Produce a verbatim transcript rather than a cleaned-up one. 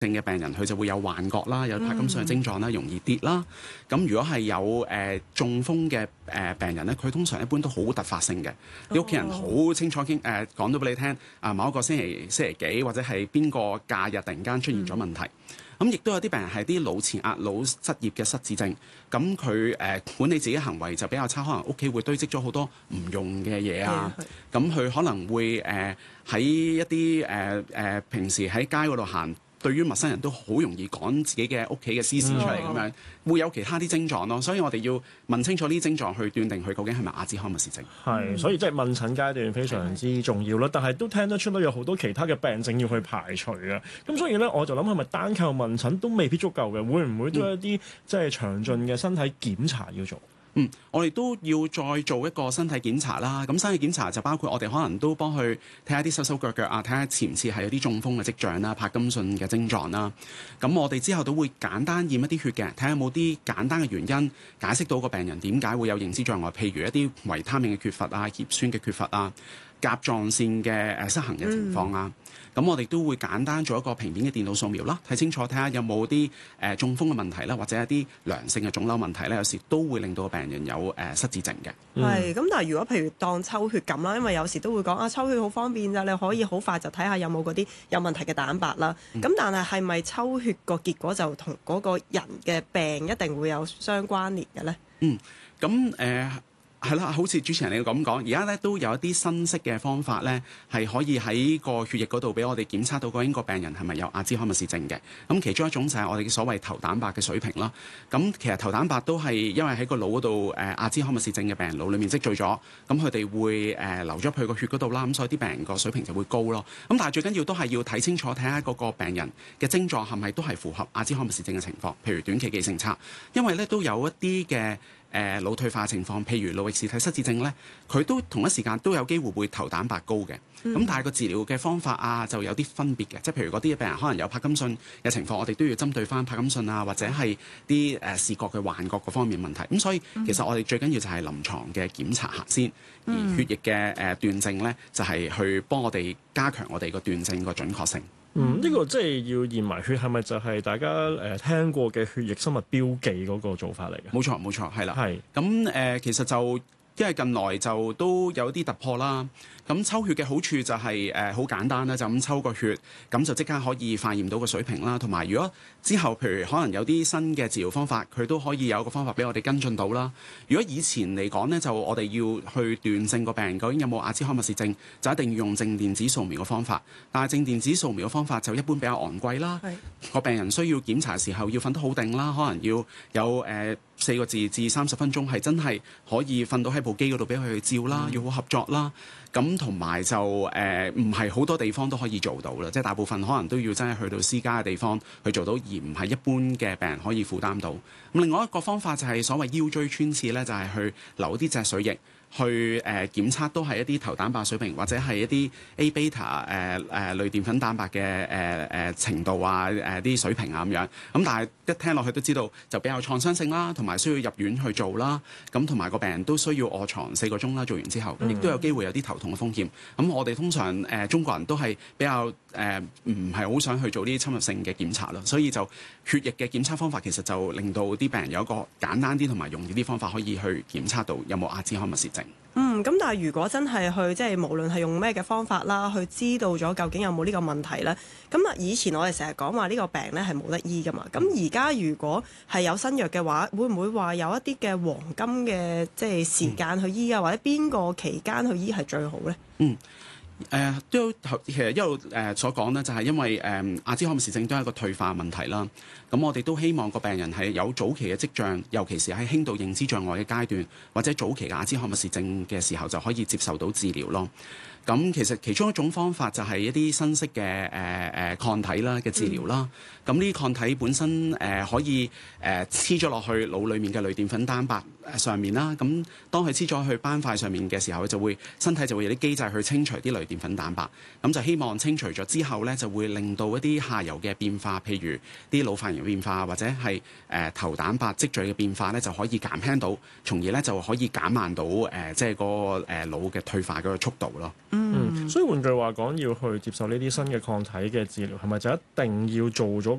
症嘅病人佢就會有幻覺啦，有柏金遜嘅症狀啦，容易跌啦。咁如果係有誒、呃、中風嘅誒、呃、病人咧，佢通常一般都好突發性嘅，你屋企人好清楚傾誒講到俾你聽啊，某一個星期星期幾或者係邊個假日突然間出現咗問題。咁亦都有啲病人係啲腦前壓、腦失業嘅失智症，咁佢誒管理自己行為就比較差，可能屋企會堆積咗好多唔用嘅嘢啊，咁佢可能會誒喺、呃、一啲誒誒平時喺街嗰度行。對於陌生人都好容易講自己嘅屋企嘅私事出嚟咁樣，會有其他啲症狀咯，所以我哋要問清楚呢啲症狀去斷定佢究竟係咪阿茲海默氏症。 係，所以即係問診階段非常之重要啦。但係都聽得出咧，有好多其他嘅病症要去排除嘅。咁所以咧，我就諗係咪單靠問診都未必足夠嘅？會唔會都有一啲即係詳盡嘅身體檢查要做？ 嗯，我哋都要再做一個身體檢查啦。咁身體檢查就包括我哋可能都幫佢睇下啲手手腳腳啊，睇下潛似係有啲中風嘅跡象啦、柏金遜嘅症狀啦。咁我哋之後都會簡單驗一啲血嘅，睇下有冇啲簡單嘅原因解釋到個病人點解會有認知障礙，譬如一啲維他命嘅缺乏啊、葉酸嘅缺乏啊、甲狀腺嘅誒失衡嘅情況啊。咁、嗯、我哋都會簡單做一個平面嘅電腦掃描啦，睇清楚睇下有冇啲誒中風嘅問題啦，或者一啲良性嘅腫瘤問題咧，有時都會令到個病人有誒、呃、失智症嘅。 係咁、嗯，但係如果譬如當抽血咁啦，因為有時都會講啊，抽血好方便咋，你可以好快就睇下有冇嗰啲有問題嘅蛋白啦。咁、嗯、但係係咪抽血個結果就同嗰個人嘅病一定會有相關聯嘅咧？ 嗯，咁誒。呃係啦，好似主持人你咁講，而家咧都有一啲新式嘅方法咧，係可以喺個血液嗰度俾我哋檢測到究竟個病人係咪有阿茲海默氏症嘅。咁其中一種就係我哋嘅所謂頭蛋白嘅水平啦。咁其實頭蛋白都係因為喺個腦嗰度誒阿茲海默氏症嘅病人腦裡面積聚咗，咁佢哋會誒、呃、流咗去個血嗰度啦，咁所以啲病人個水平就會高咯。咁但係最緊要都係要睇清楚，睇下嗰個病人嘅症狀係咪都係符合阿茲海默氏症嘅情況，譬如短期記性差，因為咧都有一啲嘅。誒、呃、腦退化情況，譬如路易氏體失智症咧，佢都同一時間都有機會會頭蛋白高嘅。咁、嗯、但係個治療嘅方法啊，就有啲分別嘅。即係譬如嗰啲病人可能有柏金遜嘅情況，我哋都要針對翻柏金遜啊，或者係啲誒視覺嘅幻覺嗰方面問題。咁所以其實我哋最緊要就係臨床嘅檢查下先，而血液嘅誒斷症咧，就係、是、去幫我哋加強我哋個斷症個準確性。 嗯，呢、這個即係要驗埋血，係咪就係大家誒、呃、聽過嘅血液生物標記嗰個做法嚟嘅？ 冇錯，冇錯，係啦。係是。 咁誒、呃，其實就因為近來就都有啲突破啦。咁抽血嘅好處就係誒好簡單啦，就咁抽個血，咁就即刻可以化驗到個水平啦。同埋如果之後譬如可能有啲新嘅治療方法，佢都可以有個方法俾我哋跟進到啦。如果以前嚟講呢，就我哋要去斷症個病人究竟有冇阿茲海默氏症，就一定要用正電子掃描嘅方法。但係正電子掃描嘅方法就一般比較昂貴啦。個是病人需要檢查時候要瞓得好定啦，可能要有誒、呃、四個字至三十分鐘係真係可以瞓到喺部機嗰度俾佢去照啦，嗯、要好合作啦。咁同埋就誒唔係好多地方都可以做到啦，即係大部分可能都要真係去到私家嘅地方去做到，而唔係一般嘅病人可以負擔到。咁另外一個方法就係所謂腰椎穿刺咧，就係、是、去留啲脊髓液。去誒、呃、檢測都係一啲頭蛋白水平，或者係一啲 A beta 誒、呃、誒、呃、類澱粉蛋白嘅誒誒程度啊誒啲、呃、水平啊咁樣。咁但係一聽落去都知道就比較創傷性啦，同埋需要入院去做啦。咁同埋個病人都需要臥床四個鐘啦，做完之後亦都有機會有啲頭痛嘅風險。咁我哋通常誒、呃、中國人都係比較誒唔係好想去做啲侵入性嘅檢查咯，所以就血液嘅檢測方法其實就令到啲病人有一個簡單啲同埋容易啲方法可以去檢測到有冇阿茲海默氏症。 嗯，咁但係如果真係去即係無論係用咩嘅方法啦，去知道咗究竟有冇呢個問題咧，咁啊以前我哋成日講話呢個病咧係冇得醫噶嘛，咁而家如果係有新藥嘅話，會唔會話有一啲嘅黃金嘅即係時間去醫啊，或者邊個期間去醫係最好咧？嗯。 誒、呃、都其實一路誒、呃、所講咧，就係因為誒、呃、阿茲海默氏症都係一個退化問題啦。咁我哋都希望個病人係有早期嘅跡象，尤其是喺輕度認知障礙嘅階段，或者早期嘅阿茲海默氏症嘅時候，就可以接受到治療咯。咁其實其中一種方法就係一啲新式嘅誒誒抗體啦嘅治療啦。咁呢啲抗體本身誒、呃、可以誒黐咗落去腦裡面嘅類澱粉蛋白上面啦。咁當佢黐咗去斑塊上面嘅時候，就會身體就會有啲機制去清除啲類澱粉蛋白。咁就希望清除咗之後咧，就會令到一啲下游嘅變化，譬如啲腦發炎變化或者係誒、呃、頭蛋白積聚嘅變化咧，就可以減輕到，從而咧就可以減慢到誒、呃、即係嗰個誒腦嘅退化嗰個速度咯。 嗯，所以換句話講，要去接受呢啲新嘅抗體嘅治療，係咪就一定要做咗